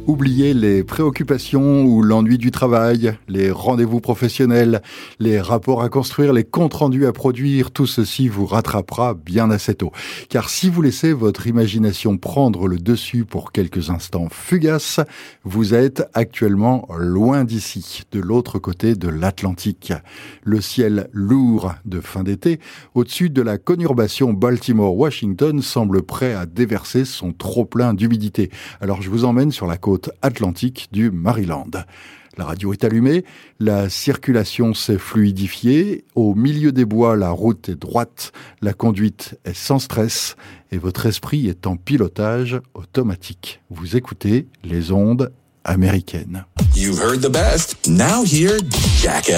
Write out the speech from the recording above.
Oubliez les préoccupations ou l'ennui du travail, les rendez-vous professionnels, les rapports à construire, les comptes rendus à produire, tout ceci vous rattrapera bien assez tôt. Car si vous laissez votre imagination prendre le dessus pour quelques instants fugaces, vous êtes actuellement loin d'ici, de l'autre côté de l'Atlantique. Le ciel lourd de fin d'été, au-dessus de la conurbation Baltimore-Washington, semble prêt à déverser son trop-plein d'humidité. Alors je vous emmène sur la côte atlantique du Maryland. La radio est allumée, la circulation s'est fluidifiée, au milieu des bois, la route est droite, la conduite est sans stress et votre esprit est en pilotage automatique. Vous écoutez les ondes américaines. You've heard the best. Now hear Jackass.